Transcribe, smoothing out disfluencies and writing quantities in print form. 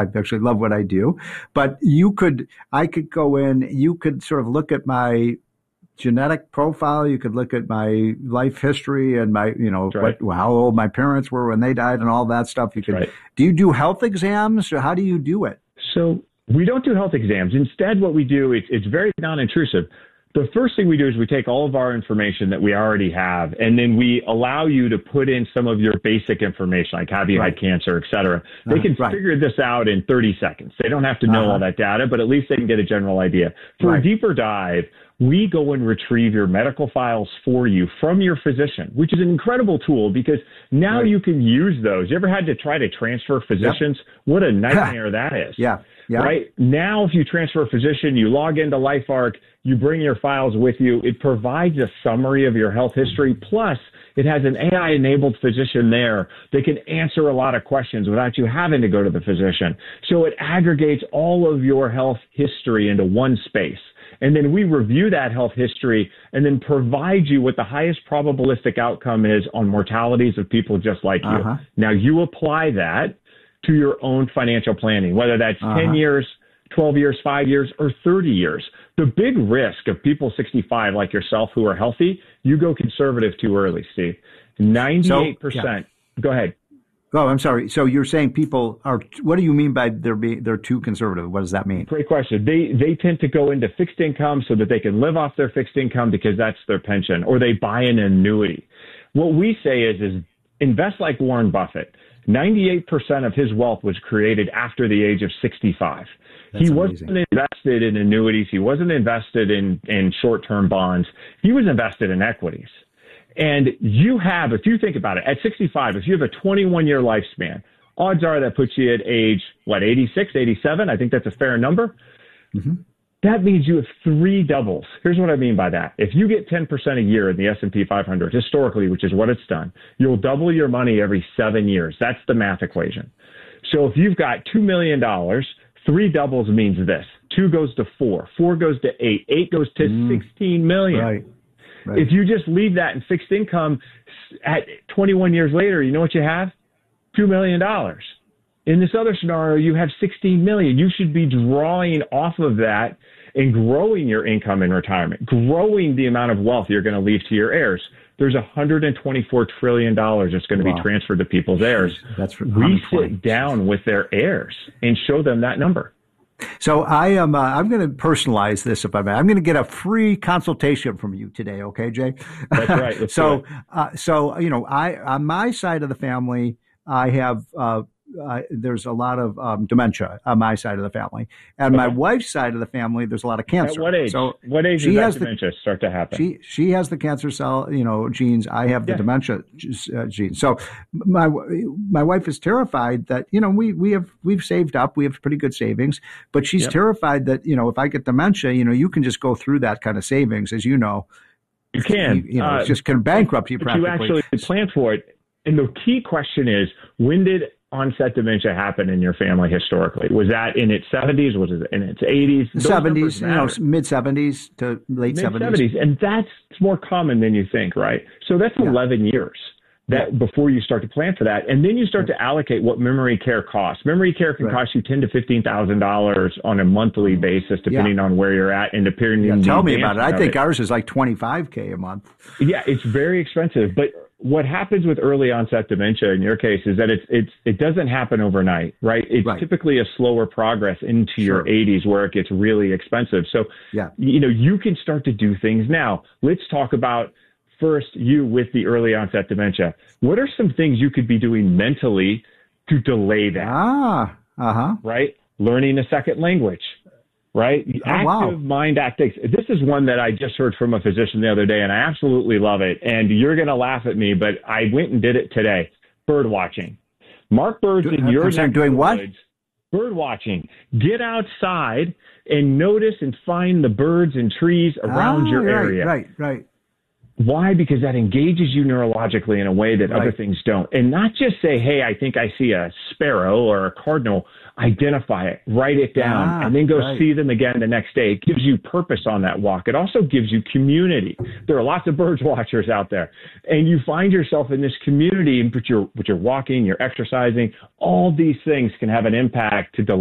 actually love what I do. But I could go in, you could sort of look at my genetic profile. You could look at my life history and my, right. how old my parents were when they died and all that stuff. Right. Do you do health exams, or how do you do it? So we don't do health exams. Instead, what we do, it's very non-intrusive. The first thing we do is we take all of our information that we already have, and then we allow you to put in some of your basic information, like have you had cancer, et cetera. They can figure this out in 30 seconds. They don't have to know all that data, but at least they can get a general idea. For a deeper dive, we go and retrieve your medical files for you from your physician, which is an incredible tool because now you can use those. You ever had to try to transfer physicians? Yep. What a nightmare that is. Yeah. Right now, if you transfer a physician, you log into LifeArc, you bring your files with you. It provides a summary of your health history. Plus, it has an AI-enabled physician there that can answer a lot of questions without you having to go to the physician. So it aggregates all of your health history into one space. And then we review that health history and then provide you what the highest probabilistic outcome is on mortalities of people just like you. Now, you apply that to your own financial planning, whether that's 10 years, 12 years, 5 years, or 30 years. The big risk of people 65 like yourself who are healthy, you go conservative too early, Steve. 98%. Go ahead. Oh, I'm sorry. So you're saying people are, what do you mean by they're too conservative? What does that mean? Great question. They tend to go into fixed income so that they can live off their fixed income because that's their pension, or they buy an annuity. What we say is invest like Warren Buffett. 98% of his wealth was created after the age of 65. He wasn't invested in annuities. He wasn't invested in short-term bonds. He was invested in equities. And if you think about it, at 65, if you have a 21-year lifespan, odds are that puts you at age, 86, 87? I think that's a fair number. That means you have 3 doubles. Here's what I mean by that. If you get 10% a year in the S&P 500, historically, which is what it's done, you'll double your money every 7 years. That's the math equation. So if you've got $2 million, 3 doubles means this. 2 goes to 4, 4 goes to 8, 8 goes to 16 million. Right. If you just leave that in fixed income at 21 years later, you know what you have? $2 million. In this other scenario, you have 16 million. You should be drawing off of that and growing your income in retirement, growing the amount of wealth you're going to leave to your heirs. There's $124 trillion that's going to be transferred to people's heirs. We sit down with their heirs and show them that number. So I'm going to personalize this if I may. I'm going to get a free consultation from you today. Okay, Jay? That's right. So on my side of the family, I have, there's a lot of dementia on my side of the family. And my wife's side of the family, there's a lot of cancer. At what age? So what age does that dementia start to happen? She has the cancer cell, genes. I have the dementia genes. So my wife is terrified that, we've saved up. We have pretty good savings. But she's terrified that, if I get dementia, you can just go through that kind of savings, as you know. You can. It's just can bankrupt you practically. You actually plan for it. And the key question is, when did onset dementia happen in your family historically? Was that in its 70s? Was it in its 80s? 70s, mid 70s to late 70s. And that's more common than you think, right? So that's 11 years before you start to plan for that. And then you start to allocate what memory care costs. Memory care can cost you $10,000 to $15,000 on a monthly basis, depending on where you're at and depending. Tell me about it. I think ours is like $25,000 a month. Yeah, it's very expensive. But what happens with early onset dementia in your case is that it doesn't happen overnight, right? It's typically a slower progress into your 80s where it gets really expensive. So, you can start to do things now. Let's talk about first you with the early onset dementia. What are some things you could be doing mentally to delay that? Right? Learning a second language. Right? Active mind activities. This is one that I just heard from a physician the other day, and I absolutely love it. And you're going to laugh at me, but I went and did it today. Bird watching. Mark birds in your neck of the doing what? woods. Bird watching. Get outside and notice and find the birds and trees around your area. Right. Why? Because that engages you neurologically in a way that other things don't. And not just say, hey, I think I see a sparrow or a cardinal. Identify it, write it down, and then go see them again the next day. It gives you purpose on that walk. It also gives you community. There are lots of birds watchers out there, and you find yourself in this community, but you're walking, you're exercising. All these things can have an impact to